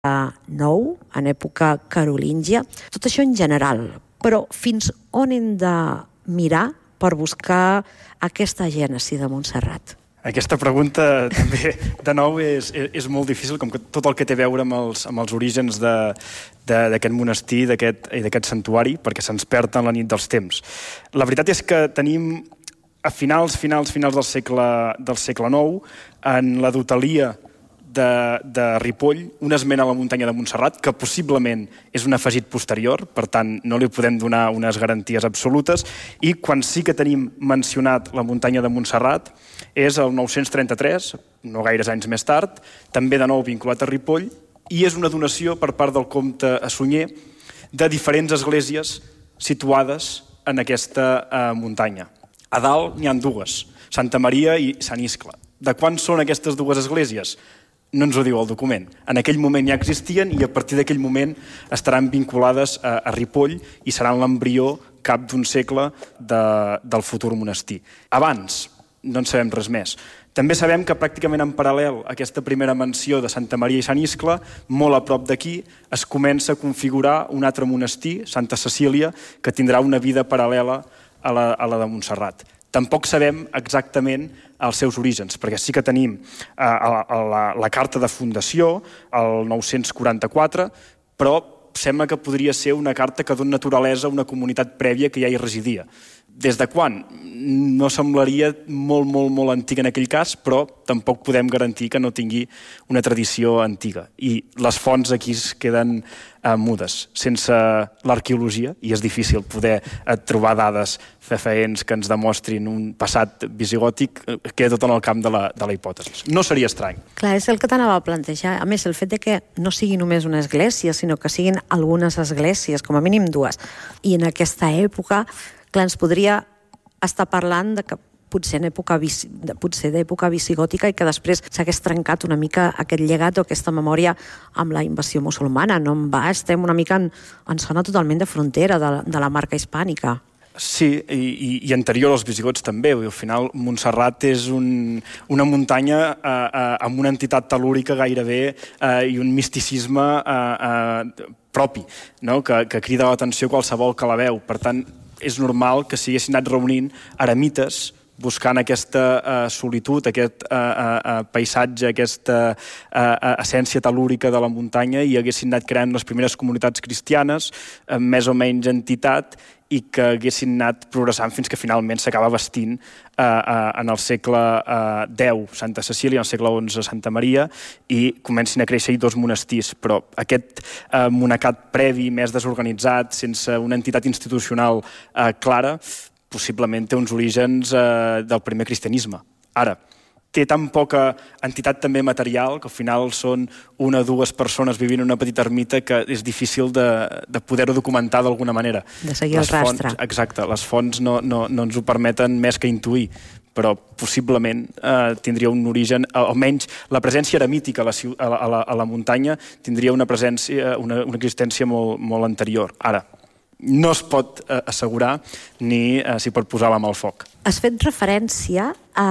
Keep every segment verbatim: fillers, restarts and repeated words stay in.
nou, en època carolíngia, tot això en general. Però fins on hem de mirar per buscar aquesta gènesi de Montserrat? Aquesta pregunta també, de nou, és, és molt difícil, com que tot el que té a veure amb els, amb els orígens d'aquest monestir d'aquest, i d'aquest santuari, perquè se'ns perd en la nit dels temps. La veritat és que tenim, a finals, finals, finals del segle, del segle nou, en la dotalia de, de Ripoll, un esment a la muntanya de Montserrat, que possiblement és un afegit posterior, per tant, no li podem donar unes garanties absolutes, i quan sí que tenim mencionat la muntanya de Montserrat, és el nou-cents trenta-tres, no gaires anys més tard, també de nou vinculat a Ripoll, i és una donació per part del comte Sunyer de diferents esglésies situades en aquesta eh, muntanya. A dalt n'hi ha dues, Santa Maria i Sant Iscle. De quan són aquestes dues esglésies? No ens ho diu el document. En aquell moment ja existien i a partir d'aquell moment estaran vinculades a, a Ripoll i seran l'embrió cap d'un segle de, del futur monestir. Abans no en sabem res més. També sabem que pràcticament en paral·lel a aquesta primera menció de Santa Maria i Sant Iscle, molt a prop d'aquí, es comença a configurar un altre monestir, Santa Cecília, que tindrà una vida paral·lela a la, a la de Montserrat. Tampoc sabem exactament els seus orígens, perquè sí que tenim eh, la, la carta de fundació, el nou-cents quaranta-quatre, però sembla que podria ser una carta que dona naturalesa a una comunitat prèvia que ja hi residia. Des de quan? No semblaria molt, molt, molt antiga en aquell cas, però tampoc podem garantir que no tingui una tradició antiga. I les fonts aquí es queden eh, mudes, sense l'arqueologia, i és difícil poder eh, trobar dades fefaents que ens demostrin un passat visigòtic, eh, queda tot en el camp de la, de la hipòtesi. No seria estrany. Clar, és el que t'anava a plantejar. A més, el fet de que no sigui només una església, sinó que siguin algunes esglésies, com a mínim dues, i en aquesta època, clar, ens podria estar parlant de que potser en època, potser d'època visigòtica i que després s'hagués trencat una mica aquest llegat o aquesta memòria amb la invasió musulmana. No en va, estem una mica en, en zona totalment de frontera de, de la marca hispànica. Sí, i, i anterior als visigots també. Al final, Montserrat és un, una muntanya eh, eh, amb una entitat telúrica gairebé eh, i un misticisme eh, eh, propi, no? que, que crida l'atenció qualsevol que la veu. Per tant, és normal que s'haguessin anat reunint eremites buscant aquesta uh, solitud, aquest uh, uh, paisatge, aquesta uh, essència telúrica de la muntanya i haguessin anat creant les primeres comunitats cristianes amb més o menys entitat i que haguessin anat progressant fins que finalment s'acaba vestint uh, uh, en el segle uh, deu Santa Cecília, en el segle onze Santa Maria, i comencin a créixer dos monestirs. Però aquest uh, monacat previ, més desorganitzat, sense una entitat institucional uh, clara, possiblement té uns orígens eh, del primer cristianisme. Ara, té tan poca entitat també material, que al final són una o dues persones vivint en una petita ermita, que és difícil de, de poder-ho documentar d'alguna manera. De seguir les el rastre. Fonts, exacte, les fonts no, no, no ens ho permeten més que intuir, però possiblement eh, tindria un origen, almenys la presència eremítica a la, a la, a la muntanya tindria una presència, una, una existència molt, molt anterior. Ara, no es pot eh, assegurar ni eh, s'hi pot posar la mà al foc. Has fet referència a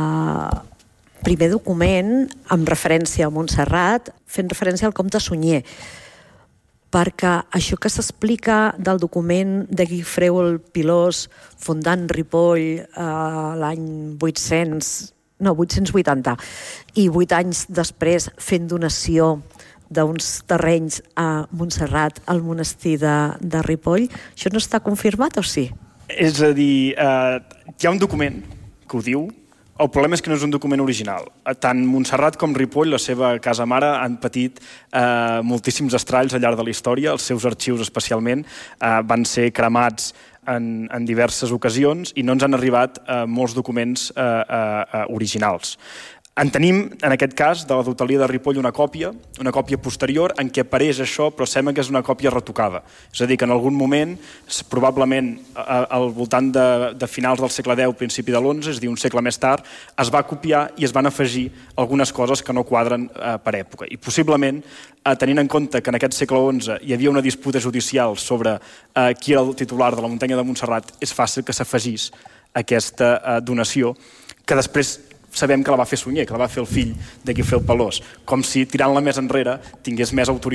primer document amb referència a Montserrat, fent referència al comte Sunyer, perquè això que s'explica del document de Guifreu el Pilós fundant Ripoll eh, l'any vuit-cents, no, vuit-cents vuitanta, i vuit anys després fent donació d'uns terrenys a Montserrat, al monestir de, de Ripoll, això no està confirmat o sí? És a dir, eh, hi ha un document que ho diu, el problema és que no és un document original. Tant Montserrat com Ripoll, la seva casa mare, han patit eh, moltíssims estralls al llarg de la història, els seus arxius especialment eh, van ser cremats en, en diverses ocasions i no ens han arribat eh, molts documents eh, eh, originals. En tenim, en aquest cas, de la dotalia de Ripoll una còpia, una còpia posterior, en què apareix això, però sembla que és una còpia retocada. És a dir, que en algun moment, probablement al voltant de, de finals del segle deu, principi de l'onze, és a dir, un segle més tard, es va copiar i es van afegir algunes coses que no quadren eh, per època. I possiblement, eh, tenint en compte que en aquest segle onze hi havia una disputa judicial sobre eh, qui era el titular de la muntanya de Montserrat, és fàcil que s'afegís aquesta eh, donació, que després sabem que la va fer Sunyer, que la va fer el fill de Guifré el Pelós, com si tirant-la més enrere tingués més autoritat